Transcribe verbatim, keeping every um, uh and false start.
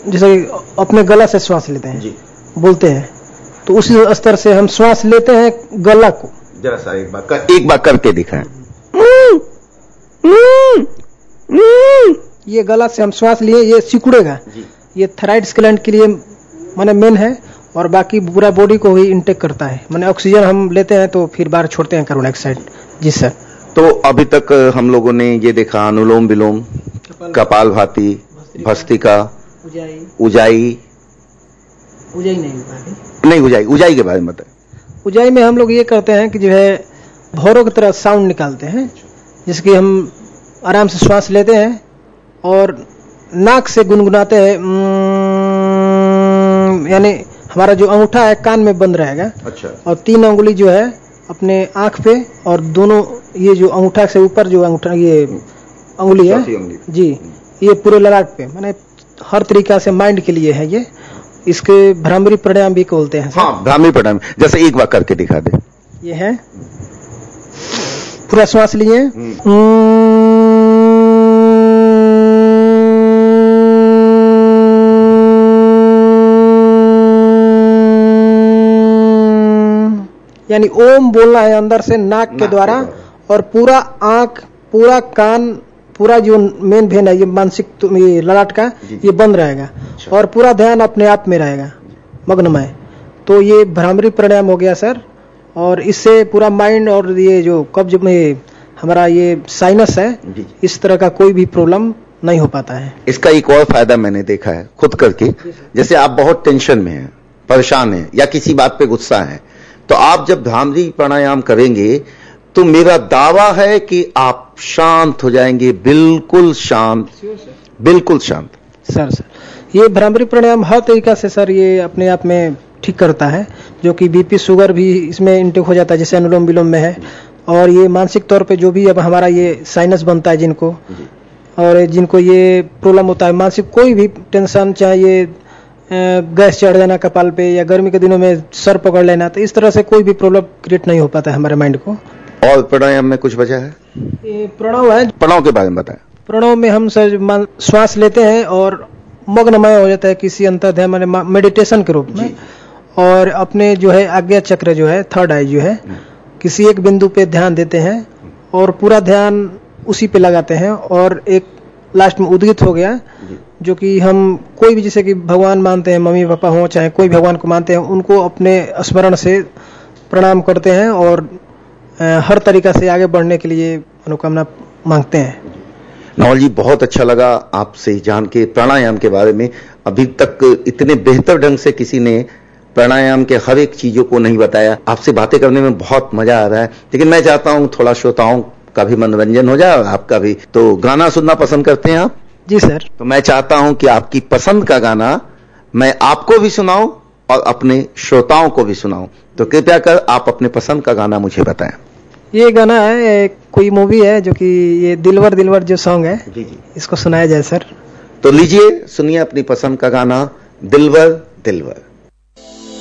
जैसे अपने गला से श्वास लेते हैं जी, बोलते हैं, तो उसी स्तर से हम श्वास लेते हैं गला को। जरा सा एक बार कर, एक बार करके दिखाएं। ये गला से हम श्वास लिए, ये सिकुड़ेगा। ये थायराइड ग्लैंड के लिए माने मेन है, और बाकी पूरा बॉडी को ही इंटेक करता है। माने ऑक्सीजन हम लेते हैं तो फिर बाहर छोड़ते हैं कार्बन डाइऑक्साइड। जी सर। तो अभी तक हम लोगों ने ये देखा अनुलोम विलोम, कपालभाति, भस्त्रिका, उजाई उजाई उजाई नहीं होता है। नहीं उजाई उजाई के बारे में बताएं। उजाई में हम लोग ये करते हैं कि जो है भौरों की तरह साउंड निकालते हैं, जिसकी हम आराम से श्वास लेते हैं और नाक से गुनगुनाते हैं, यानी हमारा जो अंगूठा है कान में बंद रहेगा। अच्छा। और तीन उंगली जो है अपने आंख पे, और दोनों ये जो अंगूठा से ऊपर जो अंगूठा ये उंगली है जी, ये पूरे ललाट पे, माने हर तरीका से माइंड के लिए है ये। इसके भ्रामरी प्राणायाम भी बोलते हैं। हाँ, भ्रामरी प्राणायाम, जैसे एक बार करके दिखा दे। ये है, पूरा श्वास लिए, यानी ओम बोलना है अंदर से नाक के द्वारा, और पूरा आंख, पूरा कान, पूरा जो मेन भेन है ये मानसिक ये ललाट का ये बंद रहेगा। अच्छा। और पूरा ध्यान अपने आप में रहेगा, मग्नमय। तो ये भ्रामरी प्राणायाम हो गया सर। और इससे पूरा माइंड और ये जो कब्ज में हमारा ये साइनस है, इस तरह का कोई भी प्रॉब्लम नहीं हो पाता है। इसका एक और फायदा मैंने देखा है खुद करके, जैसे आप बहुत टेंशन में हैं, परेशान हैं, या किसी बात पे गुस्सा है, तो आप जब भ्रामरी प्राणायाम करेंगे तो मेरा दावा है कि आप शांत हो जाएंगे, बिल्कुल शांत, बिल्कुल शांत। सर सर ये भ्रामरी प्राणायाम हर तरीका से सर ये अपने आप में ठीक करता है, जो कि बीपी शुगर भी इसमें इंटेक हो जाता है, जैसे अनुलोम विलोम में है। और ये मानसिक तौर पे जो भी अब हमारा ये साइनस बनता है जिनको, और जिनको ये प्रॉब्लम होता है मानसिक, कोई भी टेंशन, चाहे ये गैस चढ़ जाना कपाल पे, या गर्मी के दिनों में सर पकड़ लेना, तो इस तरह से कोई भी प्रॉब्लम क्रिएट नहीं हो पाता है हमारे माइंड को। और प्राणायाम में कुछ वजह है? ये प्रणव है। प्रणव के बारे में बताएं। प्रणव में हम सर श्वास लेते हैं और मग्नमय हो जाता है किसी अंतर ध्यान, माने मेडिटेशन के रूप में। और अपने जो है आज्ञा चक्र जो है, थर्ड आई जो है, किसी एक बिंदु पे ध्यान देते हैं और पूरा ध्यान उसी पे लगाते हैं। और एक लास्ट में उद्गीत हो गया, जो कि हम कोई भी, जैसे कि भगवान मानते हैं, मम्मी पापा हो चाहे कोई भगवान को मानते हैं, उनको अपने स्मरण से प्रणाम करते हैं और हर तरीका से आगे बढ़ने के लिए मनोकामना मांगते हैं। नवल जी, बहुत अच्छा लगा आपसे जान के प्राणायाम के बारे में। अभी तक इतने बेहतर ढंग से किसी ने प्राणायाम के हर एक चीजों को नहीं बताया। आपसे बातें करने में बहुत मजा आ रहा है, लेकिन मैं चाहता हूं थोड़ा श्रोताओं का भी मनोरंजन हो जाए और आपका भी। तो गाना सुनना पसंद करते हैं आप? जी सर। तो मैं चाहता हूं कि आपकी पसंद का गाना मैं आपको भी सुनाऊं और अपने श्रोताओं को भी सुनाऊं। तो कृपया कर आप अपने पसंद का गाना मुझे बताएं। ये गाना है, कोई मूवी है जो कि ये दिलवर दिलवर जो सॉन्ग है, जी जी, इसको सुनाया जाए सर। तो लीजिए, सुनिए अपनी पसंद का गाना, दिलवर दिलवर।